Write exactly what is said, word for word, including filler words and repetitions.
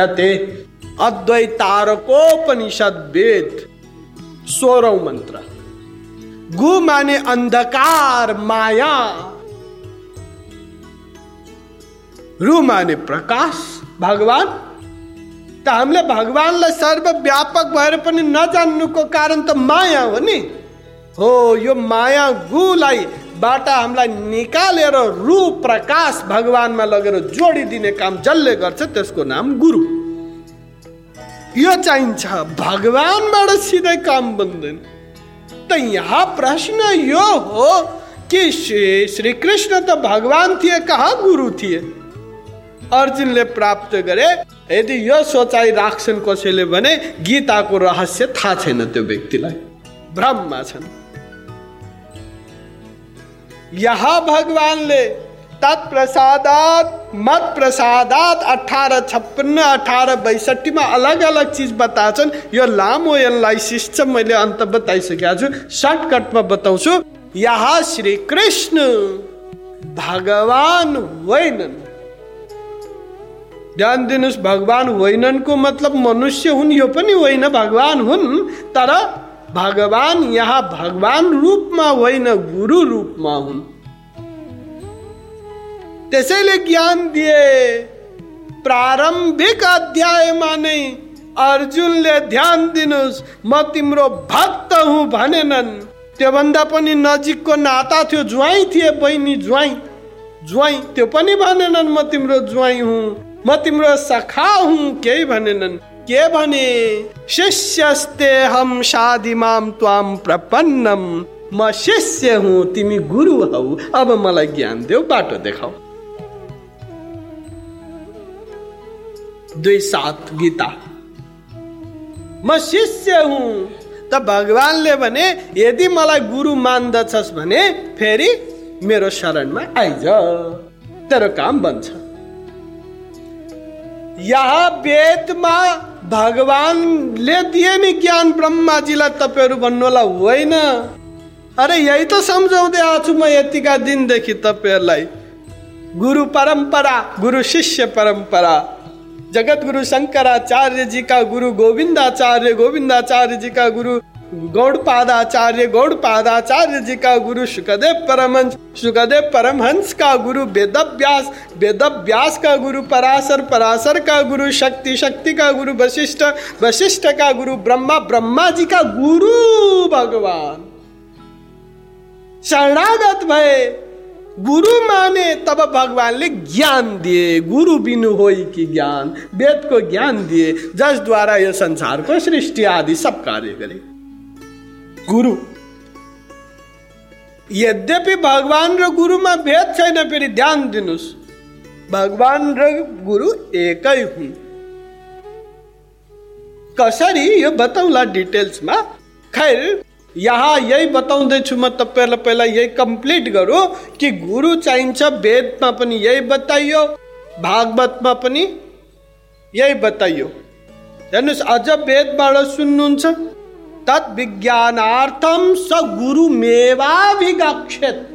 अद्वैतारकोपनिषद वेद सोलहौं मंत्र। गु माने अंधकार माया, रु माने प्रकाश भगवान। त हामीले भगवानलाई सर्वव्यापक भएर पनि नजान्नुको कारण त माया हो नि। हो यो माया गुलाई बाट हामीलाई निकालेर रु प्रकाश भगवानमा लगेर जोडिदिने काम जसले गर्छ त्यसको नाम गुरु। यो चाहिन्छ, भगवानबाट सिधै काम बन्दैन। त यहाँ प्रश्न यो हो कि श्री कृष्ण त भगवान थिए, कहाँ गुरु थिए? अर्जुनले प्राप्त गरे। यदि यो सोचाइ राख्छन् कसैले भने गीताको रहस्य थाहा छैन त्यो व्यक्तिलाई, भ्रममा छन्। यहाँ भगवानले तत्प्रसादात मत प्रसादात अठारह छप्पन्न अठारह बैसठी में अलग अलग चीज बताछन्। यो लामो यसलाई शिष्ट मैले अन्त बताइसकेको छु, सर्टकटमा बताउँछु। यहाँ श्री कृष्ण भगवान होइनन्। ध्यान दिनुस्, भगवान होइनन् को मतलब मनुष्य हुन् यो पनि होइन, भगवान हुन्। तर भगवान यहाँ भगवान रूपमा होइन, गुरु रूपमा हुन्। त्यसैले ज्ञान दिए। प्रारम्भिक अध्यायमा नै अर्जुनले ध्यान दिनुस् म तिम्रो भक्त हुँ भनेनन्। त्योभन्दा पनि नजिकको नाता थियो, ज्वाइँ थिए, बहिनी ज्वाइँ ज्वाइँ त्यो पनि भनेनन् म तिम्रो ज्वाइँ हुँ, म तिम्रो सखा हुँ, केही भनेनन्। के भने शिष्यस्ते हम शादिमाम त्वाम प्रपन्नम, म शिष्य हुँ, तिमी गुरु हौ, अब मलाई ज्ञान देऊ, बाटो देखाऊ। दुई सात गीता। म शिष्य हुँ। त भगवानले भने यदि मलाई गुरु मान्दछस् भने फेरि मेरो शरणमा आइज, तेरो काम बन्छ। यहाँ वेदमा भगवानले दिए नि ज्ञान ब्रह्माजीलाई, तपाईँहरू भन्नु होला होइन। अरे यही त सम्झाउँदै आएको छु म यतिका दिनदेखि तपाईँहरूलाई। गुरु परम्परा, गुरु शिष्य परम्परा। जगत गुरु शंकराचार्य जी का गुरु गोविंदाचार्य, गोविंदाचार्य जी का गुरु गौड़पादाचार्य, गौड़पादाचार्य जी का गुरु शुकदेव परमहंस, शुकदेव परमहंस का गुरु वेदव्यास, वेदव्यास का गुरु पराशर, पराशर का गुरु शक्ति, शक्ति का गुरु वशिष्ठ, वशिष्ठ का गुरु ब्रह्मा, ब्रह्मा जी का गुरु भगवान। शरणागत भए, गुरु माने, तब भगवानले ज्ञान दिए। गुरु बिनु होई कि ज्ञान, वेद को ज्ञान दिए जसद्वारा यो संसारको सृष्टि आदि सब कार्य गरे। गुरु। यद्यपि भगवान र गुरुमा भेद छैन, फेरि ध्यान दिनुस्, भगवान र गुरु एकै हुन्। कसरी यो बताउँला डिटेल्समा। खैर यहाँ यही बताउँदैछु म तपाईहरुलाई। पहिला यही कम्प्लिट गरौँ कि गुरु चाहिन्छ। वेदमा पनि यही बताइयो, भागवतमा पनि यही बताइयो। हेर्नुस्, अझ वेदबाट सुन्नुहुन्छ, तत् विज्ञानार्थम स गुरु मेवाभिगच्छेत्।